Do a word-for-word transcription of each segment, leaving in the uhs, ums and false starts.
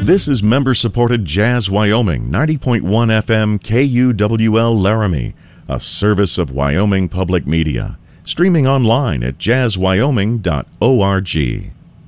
This is member-supported Jazz Wyoming, ninety point one F M K U W L Laramie, a service of Wyoming Public Media. Streaming online at jazz wyoming dot org.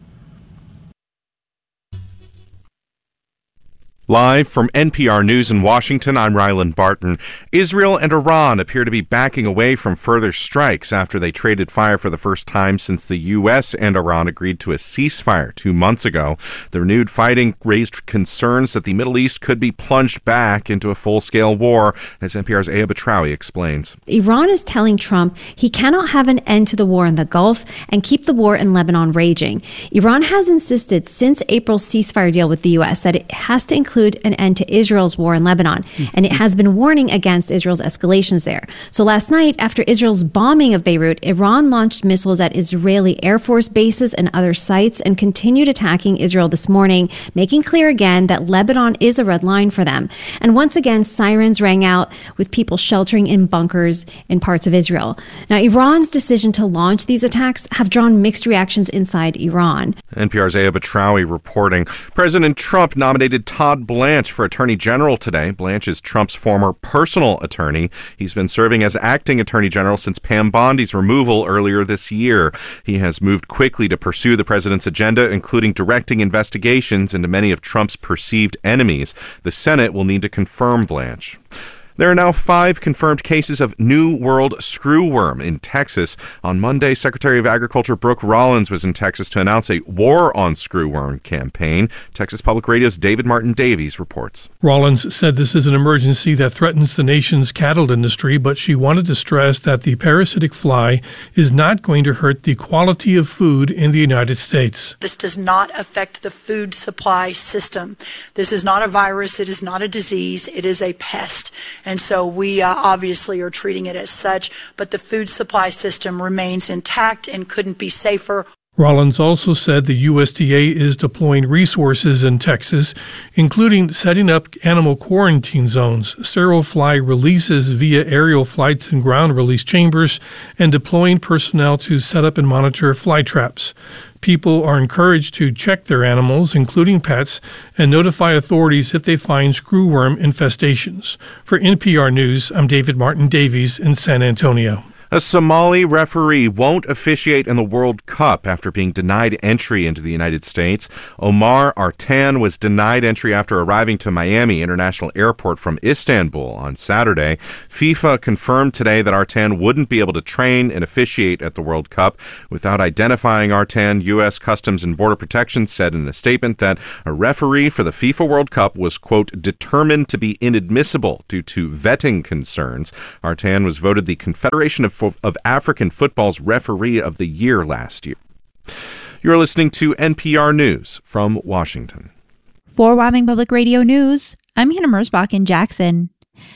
Live from N P R News in Washington, I'm Ryland Barton. Israel and Iran appear to be backing away from further strikes after they traded fire for the first time since the U S and Iran agreed to a ceasefire two months ago. The renewed fighting raised concerns that the Middle East could be plunged back into a full-scale war, as N P R's Aya Batrawi explains. Iran is telling Trump he cannot have an end to the war in the Gulf and keep the war in Lebanon raging. Iran has insisted since April's ceasefire deal with the U S that it has to include an end to Israel's war in Lebanon, and it has been warning against Israel's escalations there. So last night, after Israel's bombing of Beirut, Iran launched missiles at Israeli Air Force bases and other sites and continued attacking Israel this morning, making clear again that Lebanon is a red line for them. And once again, sirens rang out with people sheltering in bunkers in parts of Israel. Now, Iran's decision to launch these attacks have drawn mixed reactions inside Iran. N P R's Aya Batrawi reporting. President Trump nominated Todd Blanche for Attorney General today. Blanche is Trump's former personal attorney. He's been serving as acting Attorney General since Pam Bondi's removal earlier this year. He has moved quickly to pursue the president's agenda, including directing investigations into many of Trump's perceived enemies. The Senate will need to confirm Blanche. There are now five confirmed cases of New World screwworm in Texas. On Monday, Secretary of Agriculture Brooke Rollins was in Texas to announce a War on Screwworm campaign. Texas Public Radio's David Martin Davies reports. Rollins said this is an emergency that threatens the nation's cattle industry, but she wanted to stress that the parasitic fly is not going to hurt the quality of food in the United States. This does not affect the food supply system. This is not a virus. It is not a disease. It is a pest. And so we uh, obviously are treating it as such, but the food supply system remains intact and couldn't be safer. Rollins also said the U S D A is deploying resources in Texas, including setting up animal quarantine zones, sterile fly releases via aerial flights and ground release chambers, and deploying personnel to set up and monitor fly traps. People are encouraged to check their animals, including pets, and notify authorities if they find screwworm infestations. For N P R News, I'm David Martin Davies in San Antonio. A Somali referee won't officiate in the World Cup after being denied entry into the United States. Omar Artan was denied entry after arriving to Miami International Airport from Istanbul on Saturday. FIFA confirmed today that Artan wouldn't be able to train and officiate at the World Cup. Without identifying Artan, U S Customs and Border Protection said in a statement that a referee for the FIFA World Cup was, quote, determined to be inadmissible due to vetting concerns. Artan was voted the Confederation of of African Football's Referee of the Year last year. You're listening to N P R News from Washington. For Wyoming Public Radio News, I'm Hannah Merzbach in Jackson.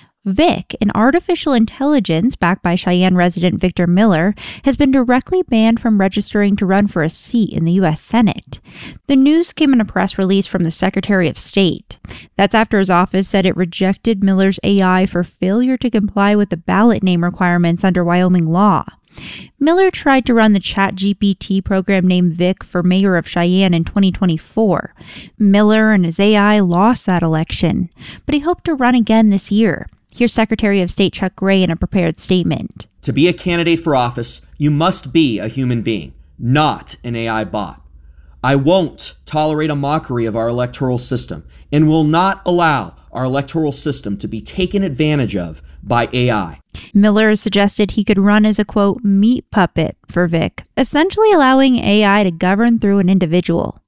Vic, an artificial intelligence backed by Cheyenne resident Victor Miller, has been directly banned from registering to run for a seat in the U S Senate. The news came in a press release from the Secretary of State. That's after his office said it rejected Miller's A I for failure to comply with the ballot name requirements under Wyoming law. Miller tried to run the ChatGPT program named Vic for mayor of Cheyenne in twenty twenty-four. Miller and his A I lost that election, but he hoped to run again this year. Here's Secretary of State Chuck Gray in a prepared statement. To be a candidate for office, you must be a human being, not an A I bot. I won't tolerate a mockery of our electoral system and will not allow our electoral system to be taken advantage of by A I. Miller suggested he could run as a, quote, meat puppet for Vic, essentially allowing A I to govern through an individual.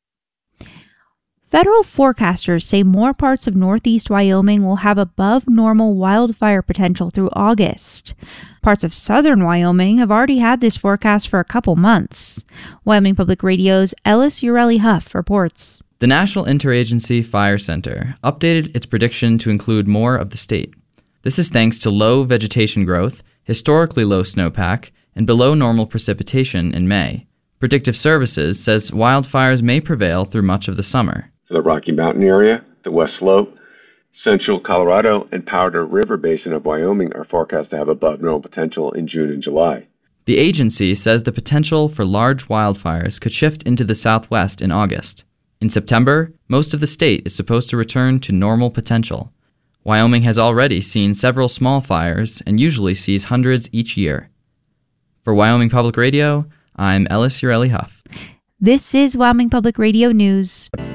Federal forecasters say more parts of northeast Wyoming will have above normal wildfire potential through August. Parts of southern Wyoming have already had this forecast for a couple months. Wyoming Public Radio's Ellis Ureli Huff reports. The National Interagency Fire Center updated its prediction to include more of the state. This is thanks to low vegetation growth, historically low snowpack, and below normal precipitation in May. Predictive Services says wildfires may prevail through much of the summer. For the Rocky Mountain area, the West Slope, Central Colorado, and Powder River Basin of Wyoming are forecast to have above normal potential in June and July. The agency says the potential for large wildfires could shift into the southwest in August. In September, most of the state is supposed to return to normal potential. Wyoming has already seen several small fires and usually sees hundreds each year. For Wyoming Public Radio, I'm Ellis Ureli Huff. This is Wyoming Public Radio News.